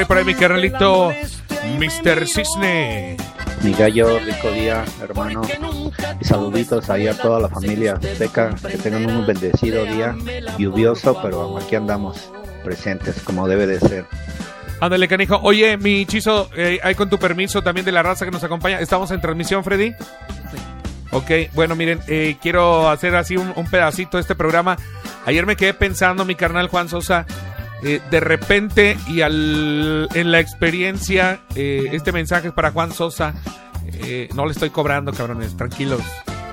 Por ahí mi carnalito Mr. Cisne. Mi gallo, rico día, hermano. Y saluditos ahí a toda la familia azteca. Que tengan un bendecido día, lluvioso, pero aquí andamos presentes como debe de ser. Ándale, canijo. Oye, mi Chizo, ahí con tu permiso también de la raza que nos acompaña. ¿Estamos en transmisión, Freddy? Ok, bueno, miren, quiero hacer así un pedacito de este programa. Ayer me quedé pensando, mi carnal Juan Sosa, de repente y en la experiencia, este mensaje es para Juan Sosa. No le estoy cobrando, cabrones, tranquilos.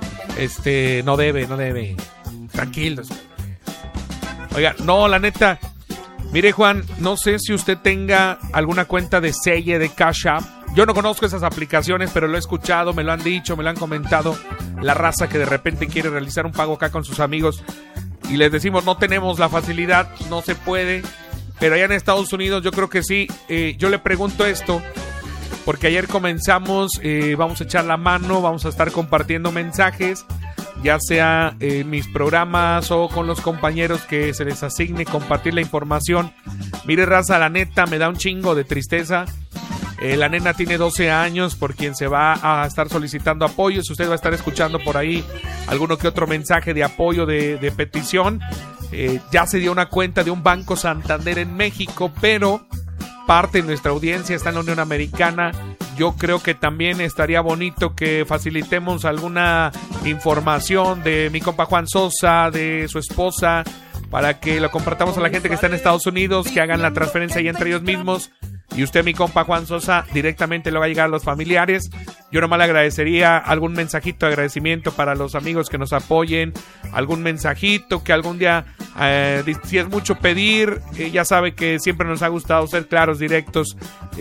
No debe. Tranquilos. Oiga, no, la neta. Mire, Juan, no sé si usted tenga alguna cuenta de Selle, de Cash App. Yo no conozco esas aplicaciones, pero lo he escuchado, me lo han dicho, me lo han comentado. La raza que de repente quiere realizar un pago acá con sus amigos y les decimos no tenemos la facilidad, no se puede. Pero allá en Estados Unidos yo creo que sí. Yo le pregunto esto porque ayer comenzamos, vamos a echar la mano, vamos a estar compartiendo mensajes, ya sea en mis programas o con los compañeros que se les asigne compartir la información. Mire, raza, la neta me da un chingo de tristeza. La nena tiene 12 años, por quien se va a estar solicitando apoyo. Si usted va a estar escuchando por ahí alguno que otro mensaje de apoyo, de petición, ya se dio una cuenta de un Banco Santander en México, pero parte de nuestra audiencia está en la Unión Americana. Yo creo que también estaría bonito que facilitemos alguna información de mi compa Juan Sosa, de su esposa, para que lo compartamos a la gente que está en Estados Unidos, que hagan la transferencia ahí entre ellos mismos. Y usted, mi compa Juan Sosa, directamente le va a llegar a los familiares. Yo nomás le agradecería algún mensajito de agradecimiento para los amigos que nos apoyen. Algún mensajito que algún día, si es mucho pedir, ya sabe que siempre nos ha gustado ser claros, directos.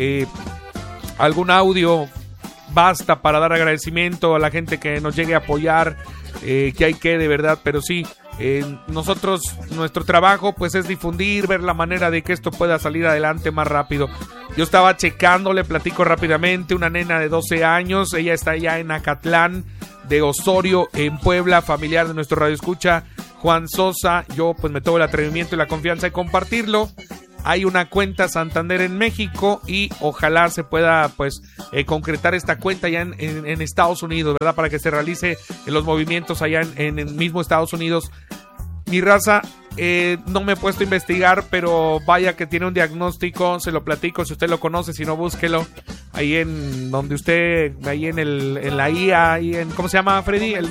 Algún audio basta para dar agradecimiento a la gente que nos llegue a apoyar, que hay que de verdad, pero sí. Nosotros, nuestro trabajo pues es difundir, ver la manera de que esto pueda salir adelante más rápido. Yo estaba checando, le platico rápidamente, una nena de 12 años, ella está allá en Acatlán de Osorio, en Puebla, familiar de nuestro radioescucha Juan Sosa. Yo pues me tomo el atrevimiento y la confianza de compartirlo. Hay una cuenta Santander en México y ojalá se pueda pues concretar esta cuenta ya en Estados Unidos, ¿verdad? Para que se realice los movimientos allá en el mismo Estados Unidos. Mi raza, no me he puesto a investigar, pero vaya que tiene un diagnóstico, se lo platico, si usted lo conoce, si no, búsquelo. Ahí en donde usted, ahí en la IA, ahí en, ¿cómo se llama, Freddy?